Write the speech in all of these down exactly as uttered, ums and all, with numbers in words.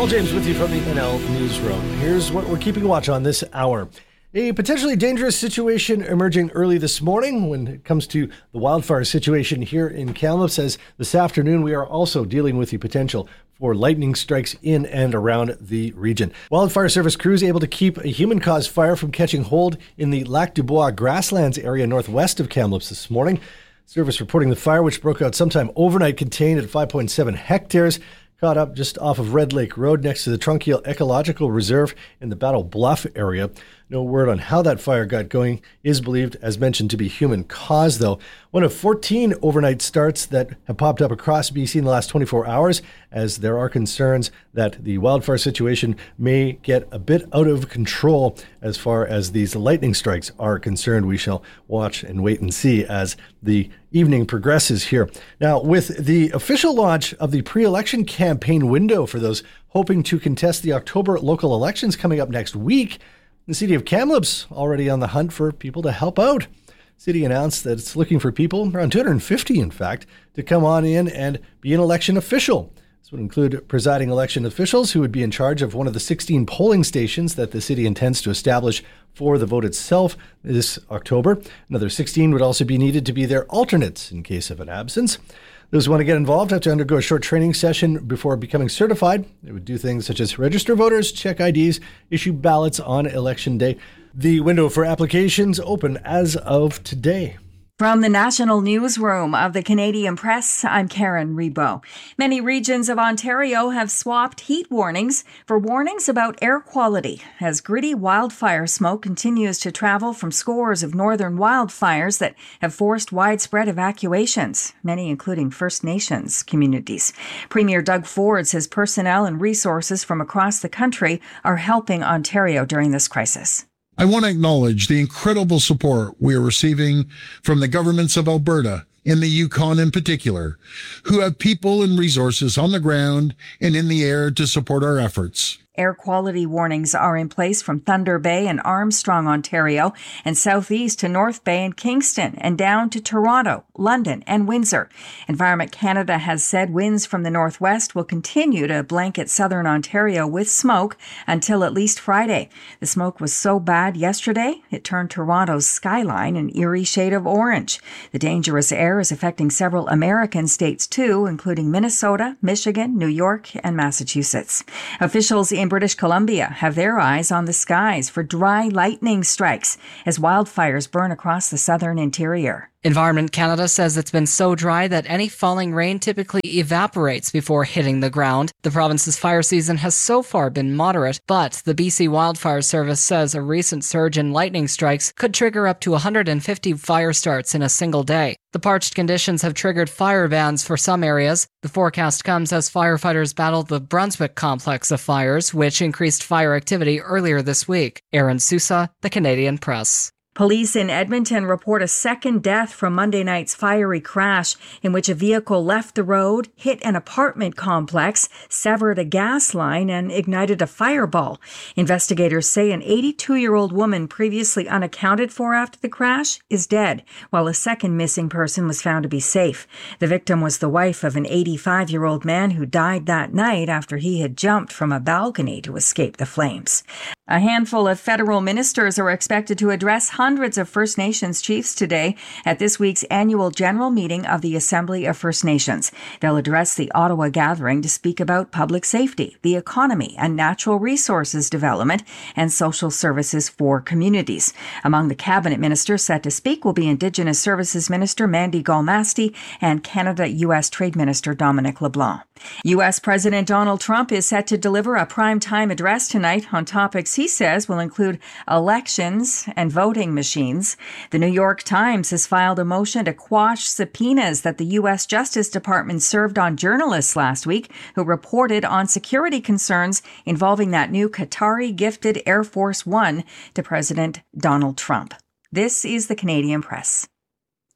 Paul James with you from the N L Newsroom. Here's what we're keeping watch on this hour. A potentially dangerous situation emerging early this morning when it comes to the wildfire situation here in Kamloops, as this afternoon we are also dealing with the potential for lightning strikes in and around the region. Wildfire service crews able to keep a human-caused fire from catching hold in the Lac du Bois grasslands area northwest of Kamloops this morning. Service reporting the fire, which broke out sometime overnight, contained at five point seven hectares, caught up just off of Red Lake Road next to the Trunkiel Ecological Reserve in the Battle Bluff area. No word on how that fire got going. Is believed, as mentioned, to be human caused, though. One of fourteen overnight starts that have popped up across B C in the last twenty-four hours, as there are concerns that the wildfire situation may get a bit out of control as far as these lightning strikes are concerned. We shall watch and wait and see as the evening progresses here. Now, with the official launch of the pre-election campaign window for those hoping to contest the October local elections coming up next week, the City of Kamloops already on the hunt for people to help out. The city announced that it's looking for people, around two hundred fifty in fact, to come on in and be an election official. This would include presiding election officials who would be in charge of one of the sixteen polling stations that the city intends to establish for the vote itself this October. Another sixteen would also be needed to be their alternates in case of an absence. Those who want to get involved have to undergo a short training session before becoming certified. They would do things such as register voters, check I Ds, issue ballots on election day. The window for applications open as of today. From the National Newsroom of the Canadian Press, I'm Karen Rebo. Many regions of Ontario have swapped heat warnings for warnings about air quality as gritty wildfire smoke continues to travel from scores of northern wildfires that have forced widespread evacuations, many including First Nations communities. Premier Doug Ford says personnel and resources from across the country are helping Ontario during this crisis. I want to acknowledge the incredible support we are receiving from the governments of Alberta and the Yukon in particular, who have people and resources on the ground and in the air to support our efforts. Air quality warnings are in place from Thunder Bay and Armstrong, Ontario, and southeast to North Bay and Kingston, and down to Toronto, London, and Windsor. Environment Canada has said winds from the northwest will continue to blanket southern Ontario with smoke until at least Friday. The smoke was so bad yesterday, it turned Toronto's skyline an eerie shade of orange. The dangerous air is affecting several American states too, including Minnesota, Michigan, New York, and Massachusetts. Officials in British Columbia have their eyes on the skies for dry lightning strikes as wildfires burn across the southern interior. Environment Canada says it's been so dry that any falling rain typically evaporates before hitting the ground. The province's fire season has so far been moderate, but the B C Wildfire Service says a recent surge in lightning strikes could trigger up to one hundred fifty fire starts in a single day. The parched conditions have triggered fire bans for some areas. The forecast comes as firefighters battle the Brunswick complex of fires, which increased fire activity earlier this week. Aaron Sousa, The Canadian Press. Police in Edmonton report a second death from Monday night's fiery crash in which a vehicle left the road, hit an apartment complex, severed a gas line, and ignited a fireball. Investigators say an eighty-two-year-old woman previously unaccounted for after the crash is dead, while a second missing person was found to be safe. The victim was the wife of an eighty-five-year-old man who died that night after he had jumped from a balcony to escape the flames. A handful of federal ministers are expected to address hundreds of First Nations chiefs today at this week's annual general meeting of the Assembly of First Nations. They'll address the Ottawa gathering to speak about public safety, the economy, and natural resources development and social services for communities. Among the cabinet ministers set to speak will be Indigenous Services Minister Mandy Galmasti and Canada-U S Trade Minister Dominic LeBlanc. U S President Donald Trump is set to deliver a prime-time address tonight on topics he says will include elections and voting machines. The New York Times has filed a motion to quash subpoenas that the U S Justice Department served on journalists last week who reported on security concerns involving that new Qatari-gifted Air Force One to President Donald Trump. This is the Canadian Press.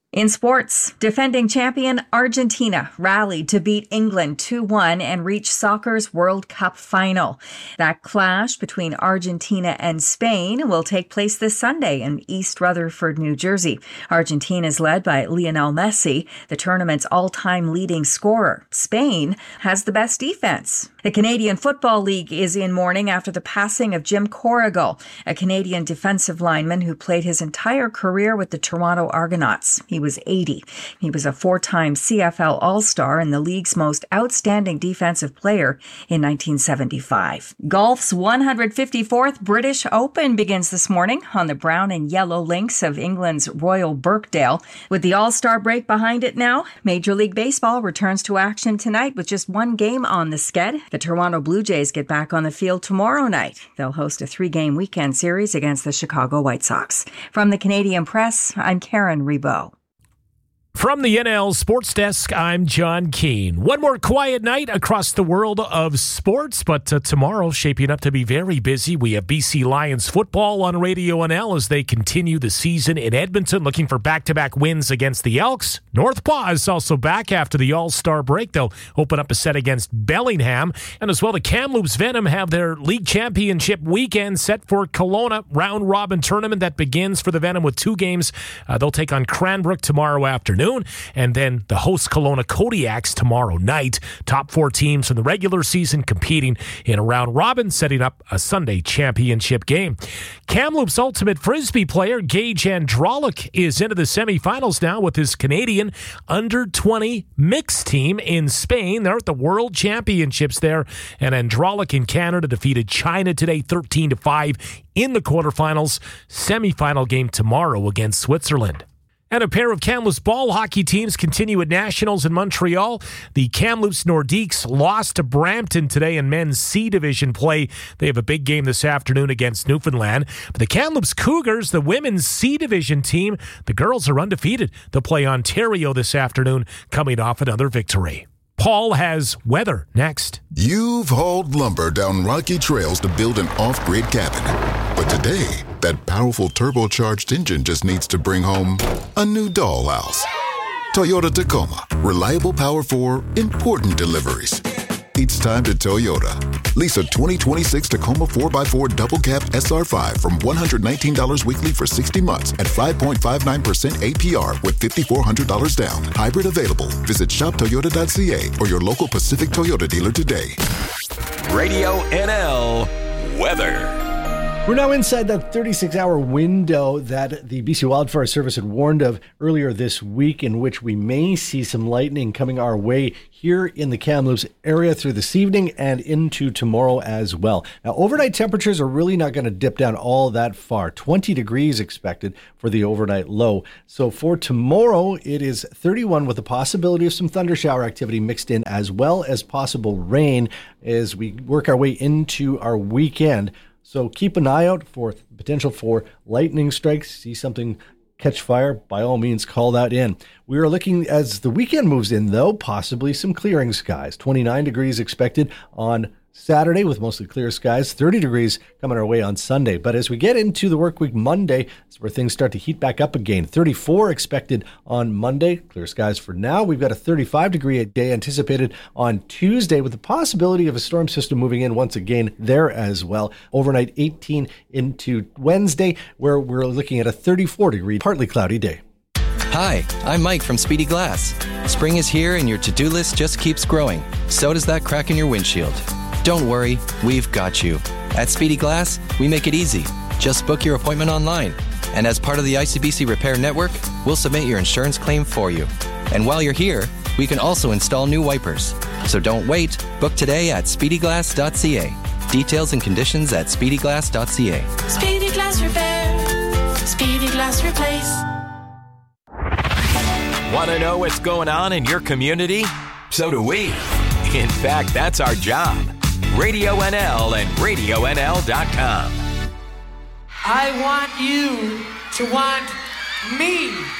In sports, defending champion Argentina rallied to beat England two one and reach soccer's World Cup final. That clash between Argentina and Spain will take place this Sunday in East Rutherford, New Jersey. Argentina is led by Lionel Messi, the tournament's all-time leading scorer. Spain has the best defense. The Canadian Football League is in mourning after the passing of Jim Corrigal, a Canadian defensive lineman who played his entire career with the Toronto Argonauts. He was eighty. He was a four-time C F L All-Star and the league's most outstanding defensive player in nineteen seventy-five. Golf's one hundred fifty-fourth British Open begins this morning on the brown and yellow links of England's Royal Birkdale. With the All-Star break behind it now, Major League Baseball returns to action tonight with just one game on the sched. The Toronto Blue Jays get back on the field tomorrow night. They'll host a three-game weekend series against the Chicago White Sox. From the Canadian Press, I'm Karen Rebow. From the N L Sports Desk, I'm John Keane. One more quiet night across the world of sports, but uh, tomorrow shaping up to be very busy. We have B C Lions football on Radio N L as they continue the season in Edmonton, looking for back-to-back wins against the Elks. Northpaw is also back after the All-Star break. They'll open up a set against Bellingham. And as well, the Kamloops Venom have their league championship weekend set for Kelowna round-robin tournament that begins for the Venom with two games. Uh, they'll take on Cranbrook tomorrow afternoon. And then the host Kelowna Kodiaks tomorrow night. Top four teams from the regular season competing in a round robin, setting up a Sunday championship game. Kamloops ultimate frisbee player Gage Andralik is into the semifinals now with his Canadian under twenty mixed team in Spain. They're at the World Championships there, and Andralik in Canada defeated China today thirteen to five in the quarterfinals. Semifinal game tomorrow against Switzerland. And a pair of Kamloops ball hockey teams continue at Nationals in Montreal. The Kamloops Nordiques lost to Brampton today in men's C Division play. They have a big game this afternoon against Newfoundland. But the Kamloops Cougars, the women's C Division team, the girls are undefeated. They'll play Ontario this afternoon, coming off another victory. Paul has weather next. You've hauled lumber down rocky trails to build an off-grid cabin. But today, that powerful turbocharged engine just needs to bring home a new dollhouse. Toyota Tacoma. Reliable power for important deliveries. It's time to Toyota. Lease a twenty twenty-six Tacoma four by four double cab S R five from one hundred nineteen dollars weekly for sixty months at five point five nine percent A P R with five thousand four hundred dollars down. Hybrid available. Visit shop toyota dot c a or your local Pacific Toyota dealer today. Radio N L weather. We're now inside that thirty-six hour window that the B C Wildfire Service had warned of earlier this week, in which we may see some lightning coming our way here in the Kamloops area through this evening and into tomorrow as well. Now, overnight temperatures are really not going to dip down all that far. twenty degrees expected for the overnight low. So for tomorrow, it is thirty-one with the possibility of some thunder shower activity mixed in, as well as possible rain as we work our way into our weekend. So keep an eye out for potential for lightning strikes. See something catch fire, by all means, call that in. We are looking, as the weekend moves in, though, possibly some clearing skies. twenty-nine degrees expected on Saturday with mostly clear skies, thirty degrees coming our way on Sunday. But as we get into the work week Monday, that's where things start to heat back up again. thirty-four expected on Monday, clear skies for now. We've got a thirty-five degree day anticipated on Tuesday with the possibility of a storm system moving in once again there as well. Overnight eighteen into Wednesday, where we're looking at a thirty-four degree, partly cloudy day. Hi, I'm Mike from Speedy Glass. Spring is here and your to-do list just keeps growing. So does that crack in your windshield. Don't worry, we've got you. At Speedy Glass, we make it easy. Just book your appointment online. And as part of the I C B C Repair Network, we'll submit your insurance claim for you. And while you're here, we can also install new wipers. So don't wait. Book today at speedy glass dot c a. Details and conditions at speedy glass dot c a. Speedy Glass Repair. Speedy Glass Replace. Want to know what's going on in your community? So do we. In fact, that's our job. Radio N L and radio N L dot com. I want you to want me.